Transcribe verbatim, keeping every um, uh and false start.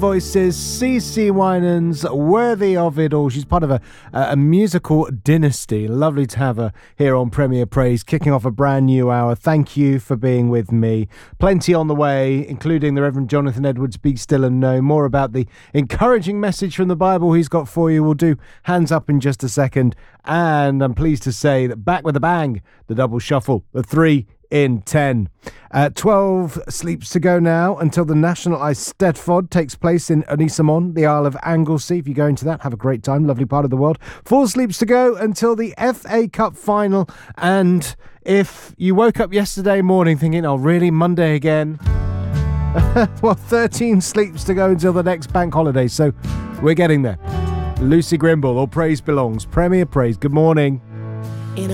Voices, CeCe Winans, worthy of it all. She's part of a, a musical dynasty. Lovely to have her here on Premier Praise, kicking off a brand new hour. Thank you for being with me. Plenty on the way, including the Reverend Jonathan Edwards, Be Still and Know. More about the encouraging message from the Bible he's got for you. We'll do Hands Up in just a second. And I'm pleased to say that back with a bang, the double shuffle, the three in ten. Uh, twelve sleeps to go now until the National Eisteddfod takes place in Ynys-Môn, the Isle of Anglesey. If you go into that, have a great time. Lovely part of the world. Four sleeps to go until the F A Cup final. And if you woke up yesterday morning thinking, oh, really, Monday again? Well, thirteen sleeps to go until the next bank holiday. So we're getting there. Lucy Grimble, All Praise Belongs. Premier Praise. Good morning.